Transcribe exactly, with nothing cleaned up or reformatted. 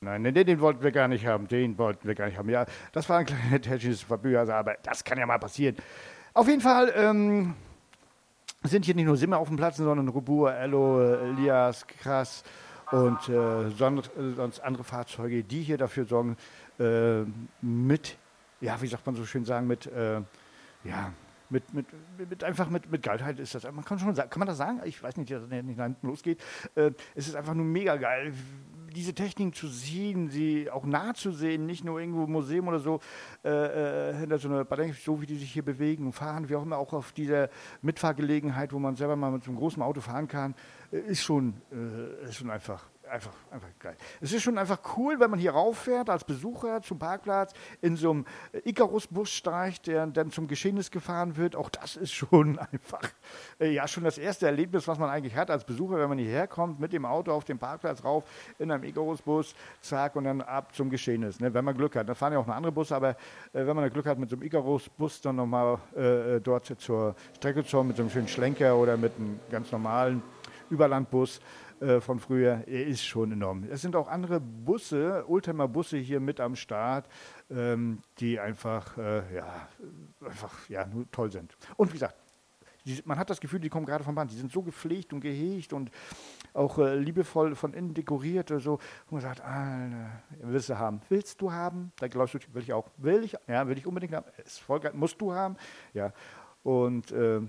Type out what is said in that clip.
Nein, den, den wollten wir gar nicht haben, den wollten wir gar nicht haben. Ja, das war ein kleiner technisches Verbüger, aber das kann ja mal passieren. Auf jeden Fall ähm, sind hier nicht nur Simmer auf dem Platz, sondern Rubur, Ello, Elias, Krass und äh, sonst, äh, sonst andere Fahrzeuge, die hier dafür sorgen, äh, mit, ja, wie sagt man so schön sagen, mit, äh, ja, mit, mit, mit einfach mit, mit Geilheit ist das. Man kann schon sagen, kann man das sagen? Ich weiß nicht, dass es nicht nach hinten losgeht. Äh, es ist einfach nur mega geil, diese Techniken zu sehen, sie auch nah zu sehen, nicht nur irgendwo im Museum oder so, äh, äh, hinter so einer Batterie, so wie die sich hier bewegen und fahren, wie auch immer, auch auf dieser Mitfahrgelegenheit, wo man selber mal mit so einem großen Auto fahren kann, äh, ist schon, äh, ist schon einfach. Einfach, einfach geil. Es ist schon einfach cool, wenn man hier rauffährt als Besucher zum Parkplatz, in so einem Icarus-Bus steigt, der dann zum Geschehnis gefahren wird. Auch das ist schon einfach, äh, ja, schon das erste Erlebnis, was man eigentlich hat als Besucher, wenn man hierher kommt, mit dem Auto auf den Parkplatz rauf, in einem Icarus-Bus, zack, und dann ab zum Geschehnis. Ne? Wenn man Glück hat. Da fahren ja auch noch andere Busse, aber äh, wenn man Glück hat, mit so einem Icarus-Bus dann nochmal äh, dort zur Strecke zu kommen, mit so einem schönen Schlenker oder mit einem ganz normalen Überlandbus von früher, ist schon enorm. Es sind auch andere Busse, Oldtimer-Busse hier mit am Start, ähm, die einfach, äh, ja, einfach ja, nur toll sind. Und wie gesagt, die, man hat das Gefühl, die kommen gerade vom Band. Die sind so gepflegt und gehegt und auch äh, liebevoll von innen dekoriert oder so. Und man sagt, Alter, willst du haben? Willst du haben? Da glaubst du, will ich auch. Will ich? Ja, will ich unbedingt haben. Ist voll geil. Musst du haben? Ja. Und äh,